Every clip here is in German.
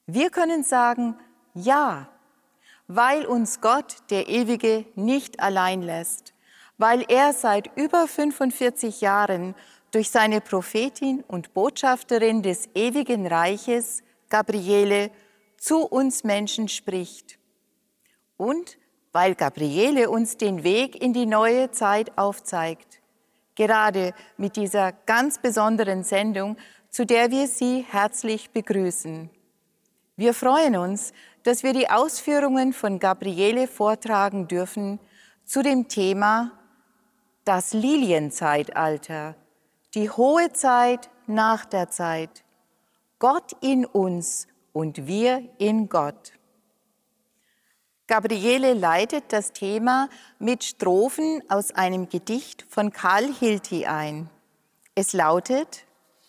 Wir können sagen, ja, weil uns Gott, der Ewige, nicht allein lässt, weil er seit über 45 Jahren durch seine Prophetin und Botschafterin des ewigen Reiches, Gabriele, zu uns Menschen spricht. Und weil Gabriele uns den Weg in die neue Zeit aufzeigt, gerade mit dieser ganz besonderen Sendung, zu der wir Sie herzlich begrüßen. Wir freuen uns, dass wir die Ausführungen von Gabriele vortragen dürfen zu dem Thema das Lilienzeitalter, die hohe Zeit nach der Zeit, Gott in uns und wir in Gott. Gabriele leitet das Thema mit Strophen aus einem Gedicht von Karl Hilti ein. Es lautet: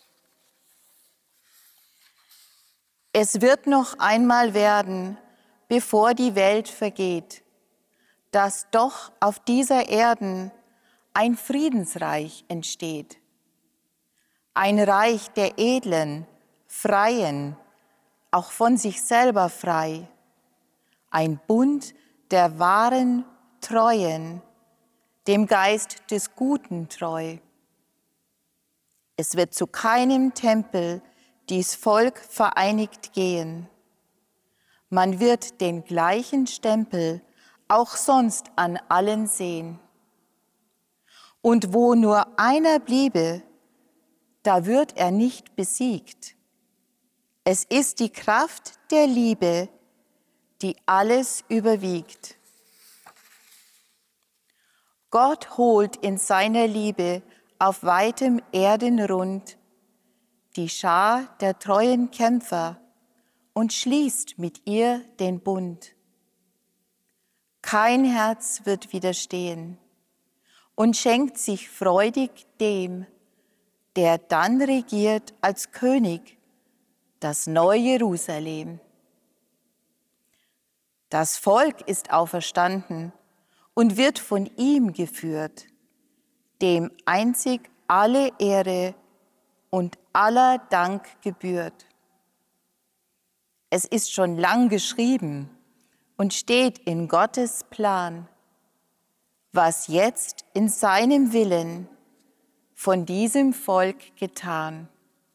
Es wird noch einmal werden, bevor die Welt vergeht, dass doch auf dieser Erden ein Friedensreich entsteht. Ein Reich der Edlen, Freien, auch von sich selber frei. Ein Bund der wahren Treuen, dem Geist des Guten treu. Es wird zu keinem Tempel dies Volk vereinigt gehen. Man wird den gleichen Stempel auch sonst an allen sehen. Und wo nur einer bliebe, da wird er nicht besiegt. Es ist die Kraft der Liebe, die alles überwiegt. Gott holt in seiner Liebe auf weitem Erdenrund die Schar der treuen Kämpfer und schließt mit ihr den Bund. Kein Herz wird widerstehen und schenkt sich freudig dem, der dann regiert als König das neue Jerusalem. Das Volk ist auferstanden und wird von ihm geführt, dem einzig alle Ehre und aller Dank gebührt. Es ist schon lang geschrieben und steht in Gottes Plan, was jetzt in seinem Willen von diesem Volk getan.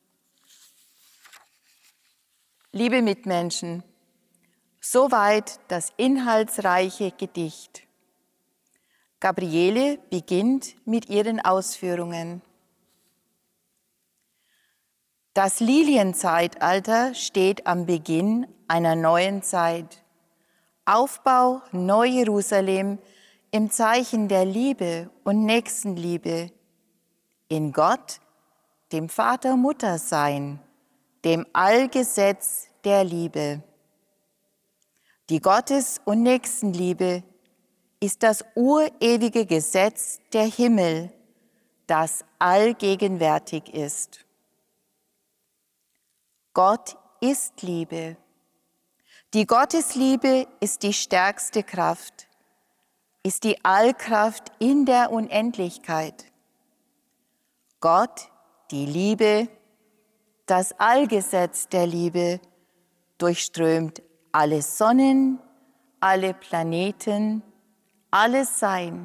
Liebe Mitmenschen, soweit das inhaltsreiche Gedicht. Gabriele beginnt mit ihren Ausführungen. Das Lilienzeitalter steht am Beginn einer neuen Zeit. Aufbau Neu-Jerusalem im Zeichen der Liebe und Nächstenliebe. In Gott, dem Vater-Mutter-Sein, dem Allgesetz der Liebe. Die Gottes- und Nächstenliebe ist das urewige Gesetz der Himmel, das allgegenwärtig ist. Gott ist Liebe. Die Gottesliebe ist die stärkste Kraft, ist die Allkraft in der Unendlichkeit. Gott, die Liebe, das Allgesetz der Liebe, durchströmt alle Sonnen, alle Planeten, alles Sein.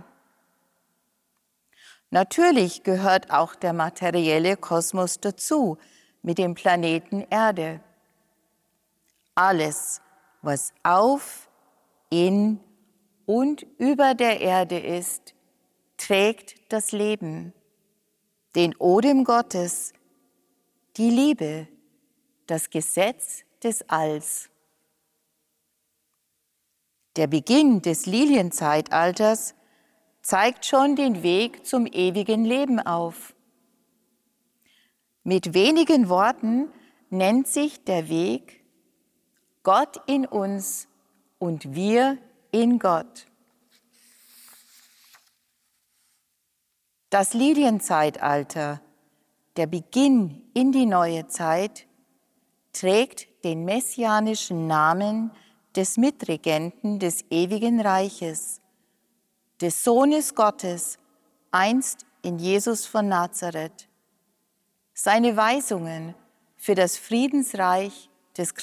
Natürlich gehört auch der materielle Kosmos dazu, mit dem Planeten Erde. Alles, was auf, in und über der Erde ist, trägt das Leben, den Odem Gottes, die Liebe, das Gesetz des Alls. Der Beginn des Lilienzeitalters zeigt schon den Weg zum ewigen Leben auf. Mit wenigen Worten nennt sich der Weg Gott in uns und wir in Gott. Das Lilienzeitalter, der Beginn in die neue Zeit, trägt den messianischen Namen des Mitregenten des ewigen Reiches, des Sohnes Gottes, einst in Jesus von Nazareth. Seine Weisungen für das Friedensreich des